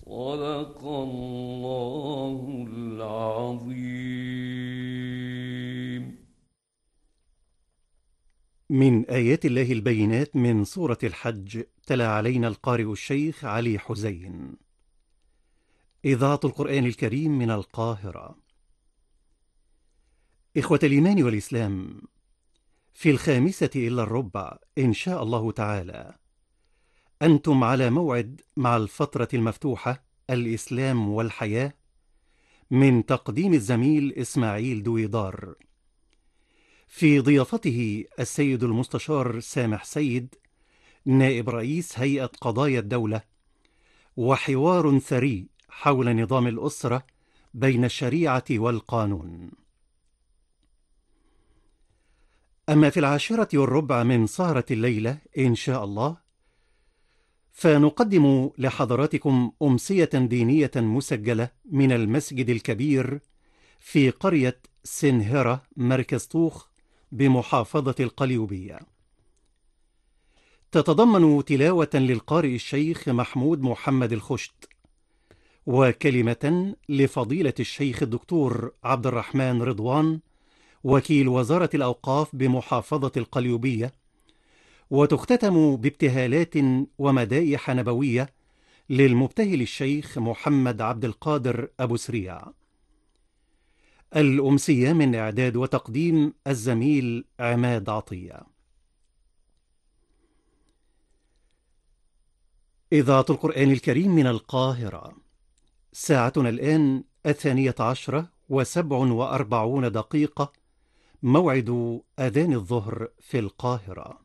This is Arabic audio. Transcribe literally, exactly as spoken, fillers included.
صدق الله العظيم. من آيات الله البينات من سورة الحج، تلا علينا القارئ الشيخ علي حزين. إذاعة القرآن الكريم من القاهرة. إخوة الإيمان والإسلام، في الخامسة إلا الربع إن شاء الله تعالى أنتم على موعد مع الفترة المفتوحة الإسلام والحياة من تقديم الزميل إسماعيل دويدار، في ضيافته السيد المستشار سامح سيد نائب رئيس هيئة قضايا الدولة، وحوار ثري حول نظام الأسرة بين الشريعة والقانون. أما في العاشرة والربع من سهرة الليلة إن شاء الله فنقدم لحضراتكم أمسية دينية مسجلة من المسجد الكبير في قرية سنهرة مركز طوخ بمحافظة القليوبية، تتضمن تلاوة للقارئ الشيخ محمود محمد الخشت، وكلمة لفضيلة الشيخ الدكتور عبد الرحمن رضوان وكيل وزارة الأوقاف بمحافظة القليوبية، وتختتم بابتهالات ومدائح نبوية للمبتهل الشيخ محمد عبد القادر أبو سريع. الأمسية من إعداد وتقديم الزميل عماد عطية. إذاعة القرآن الكريم من القاهرة. ساعتنا الآن الثانية عشرة وسبع وأربعون دقيقة، موعد أذان الظهر في القاهرة.